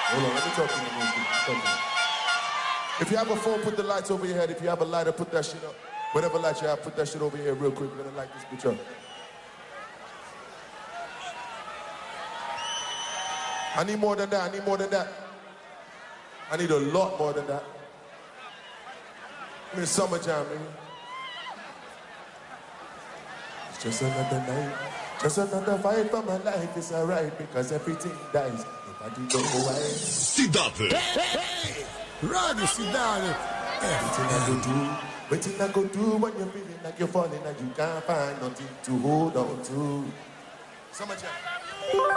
Hold on, let me talk to you. If you have a phone, put the lights over your head. If you have a lighter, put that shit up. Whatever light you have, put that shit over here real quick. We're gonna light this bitch up. I need more than that. I need more than that. I need a lot more than that. In summer jam, man. It's just another night. Just another fight for my life. It's alright because everything dies. Nobody know why. Cidade. Hey, Rádio Cidade. Waiting I go do when you're feeling like you're falling and you can't find nothing to hold on to. Summer jam.